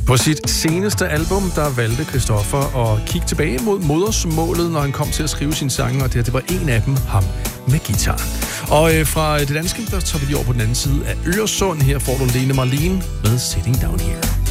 På sit seneste album, der valgte Christoffer at kigge tilbage mod modersmålet, når han kom til at skrive sine sange, og det var en af dem, ham med guitar. Og fra det danske, der tager vi lige over på den anden side af Øresund. Her får du Lene Marlene med Sitting Down Here.